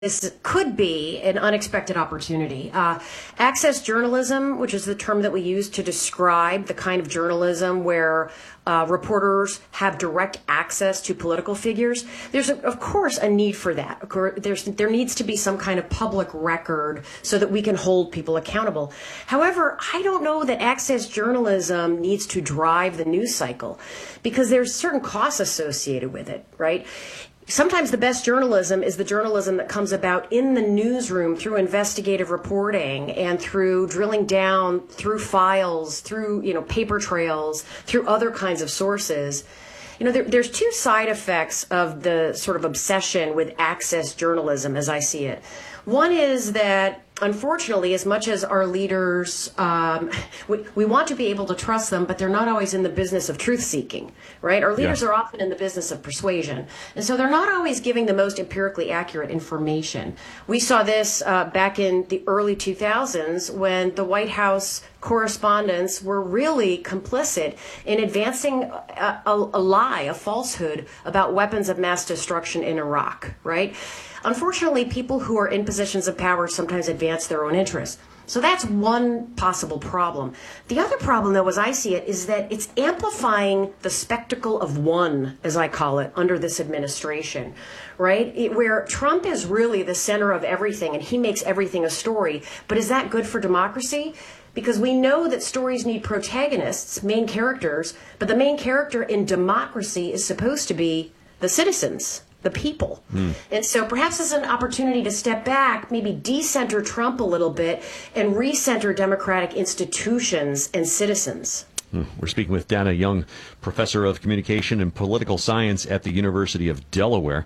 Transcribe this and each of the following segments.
this could be an unexpected opportunity. Access journalism, which is the term that we use to describe the kind of journalism where reporters have direct access to political figures. There's, of course, a need for that. There needs to be some kind of public record so that we can hold people accountable. However, I don't know that access journalism needs to drive the news cycle because there's certain costs associated with it, right? Sometimes the best journalism is the journalism that comes about in the newsroom through investigative reporting and through drilling down through files, through, paper trails, through other kinds of sources. There's two side effects of the sort of obsession with access journalism as I see it. One is that, unfortunately, as much as our leaders, we want to be able to trust them, but they're not always in the business of truth-seeking, right? Our leaders are often in the business of persuasion, and so they're not always giving the most empirically accurate information. We saw this back in the early 2000s when the White House correspondents were really complicit in advancing a lie, a falsehood about weapons of mass destruction in Iraq, right? Unfortunately, people who are in positions of power sometimes advance their own interests. So that's one possible problem. The other problem, though, as I see it, is that it's amplifying the spectacle of one, as I call it, under this administration, right? Where Trump is really the center of everything and he makes everything a story. But is that good for democracy? Because we know that stories need protagonists, main characters, but the main character in democracy is supposed to be the citizens, the people. And so perhaps it's an opportunity to step back, maybe decenter Trump a little bit and recenter democratic institutions and citizens. We're speaking with Dana Young, professor of communication and political science at the University of Delaware.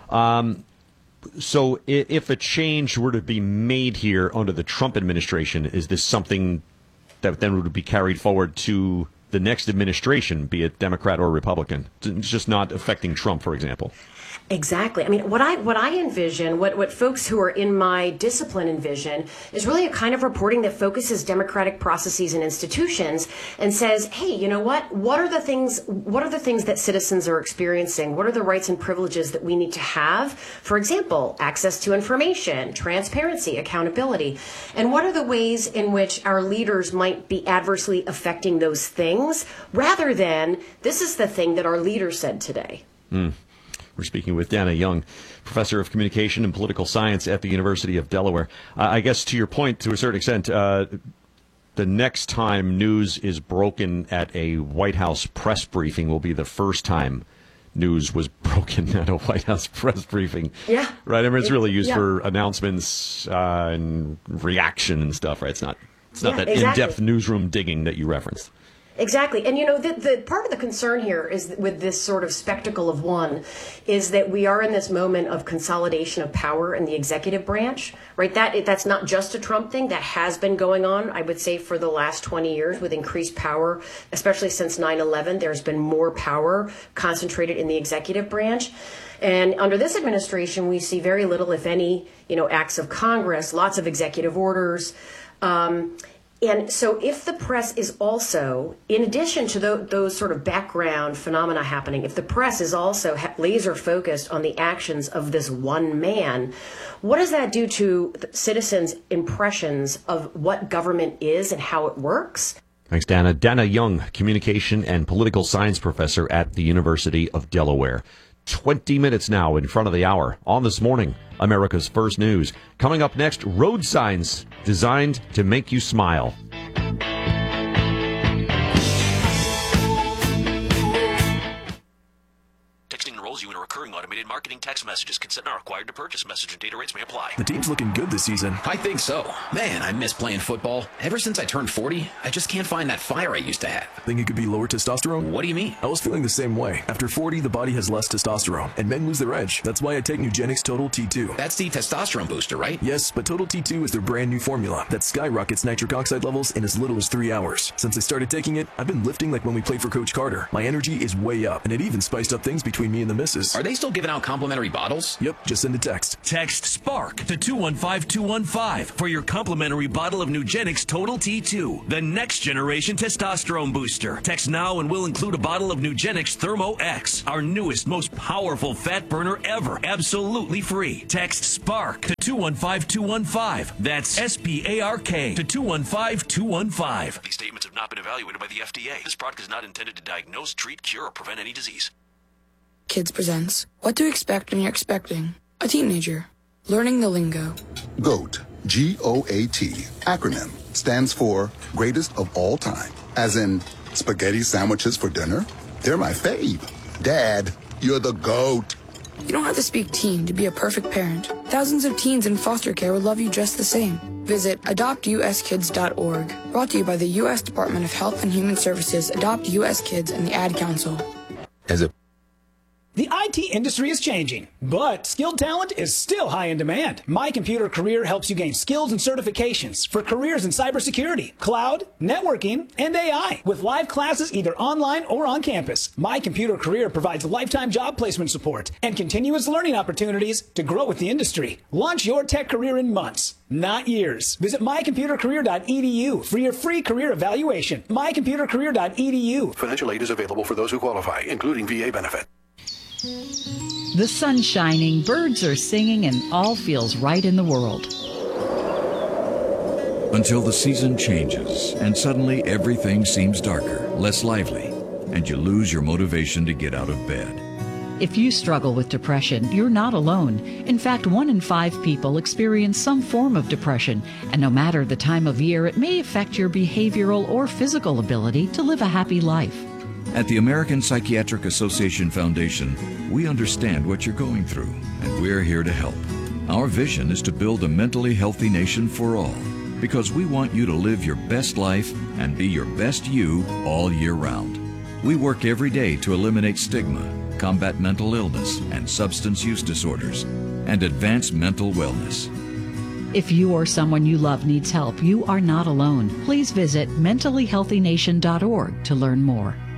So if a change were to be made here under the Trump administration, is this something that then would be carried forward to the next administration, be it Democrat or Republican? It's just not affecting Trump, for example. Exactly. I mean, what I envision, what folks who are in my discipline envision, is really a kind of reporting that focuses democratic processes and institutions and says, hey, you know what? What are the things that citizens are experiencing? What are the rights and privileges that we need to have? For example, access to information, transparency, accountability. And what are the ways in which our leaders might be adversely affecting those things rather than this is the thing that our leader said today? We're speaking with Dana Young, professor of communication and political science at the University of Delaware. I guess to your point, to a certain extent, the next time news is broken at a White House press briefing will be the first time news was broken at a White House press briefing. Yeah. Right? I mean, it's really used for announcements and reaction and stuff, right? It's not that in-depth newsroom digging that you referenced. Exactly. And, the part of the concern here is that with this sort of spectacle of one is that we are in this moment of consolidation of power in the executive branch, right? That's not just a Trump thing. That has been going on, I would say, for the last 20 years with increased power, especially since 9/11. There's been more power concentrated in the executive branch. And under this administration, we see very little, if any, acts of Congress, lots of executive orders. And so if the press is also, in addition to those sort of background phenomena happening, if the press is also laser focused on the actions of this one man, what does that do to citizens' impressions of what government is and how it works? Thanks, Dana. Dana Young, communication and political science professor at the University of Delaware. 20 minutes now in front of the hour on This Morning, America's First News. Coming up next, road signs designed to make you smile. Texting enrolls you in a recurring automated marketing text messages. Consent not required to purchase. Message and data rates may apply. The team's looking good this season. I think so. Man, I miss playing football. Ever since I turned 40, I just can't find that fire I used to have. Think it could be lower testosterone? What do you mean? I was feeling the same way. After 40, the body has less testosterone, and men lose their edge. That's why I take Nugenix Total T2. That's the testosterone booster, right? Yes, but Total T2 is their brand new formula that skyrockets nitric oxide levels in as little as 3 hours. Since I started taking it, I've been lifting like when we played for Coach Carter. My energy is way up, and it even spiced up things between me and the missus. Are they still giving giving out complimentary bottles? Yep, just send a text. Text SPARK to 215-215 for your complimentary bottle of Nugenix Total T2, the next generation testosterone booster. Text now and we'll include a bottle of Nugenix Thermo X, our newest, most powerful fat burner ever, absolutely free. Text SPARK to 215-215. That's SPARK to 215-215. These statements have not been evaluated by the FDA. This product is not intended to diagnose, treat, cure, or prevent any disease. Kids presents What to Expect When You're Expecting a Teenager. Learning the lingo. GOAT, G-O-A-T, acronym, stands for Greatest of All Time. As in, spaghetti sandwiches for dinner? They're my fave. Dad, you're the GOAT. You don't have to speak teen to be a perfect parent. Thousands of teens in foster care would love you just the same. Visit adoptuskids.org. Brought to you by the U.S. Department of Health and Human Services, Adopt U.S. Kids, and the Ad Council. The IT industry is changing, but skilled talent is still high in demand. My Computer Career helps you gain skills and certifications for careers in cybersecurity, cloud, networking, and AI. With live classes either online or on campus, My Computer Career provides lifetime job placement support and continuous learning opportunities to grow with the industry. Launch your tech career in months, not years. Visit mycomputercareer.edu for your free career evaluation. mycomputercareer.edu. Financial aid is available for those who qualify, including VA benefit. The sun's shining, birds are singing, and all feels right in the world. Until the season changes, and suddenly everything seems darker, less lively, and you lose your motivation to get out of bed. If you struggle with depression, you're not alone. In fact, 1 in 5 people experience some form of depression, and no matter the time of year, it may affect your behavioral or physical ability to live a happy life. At the American Psychiatric Association Foundation, we understand what you're going through, and we're here to help. Our vision is to build a mentally healthy nation for all, because we want you to live your best life and be your best you all year round. We work every day to eliminate stigma, combat mental illness and substance use disorders, and advance mental wellness. If you or someone you love needs help, you are not alone. Please visit mentallyhealthynation.org to learn more.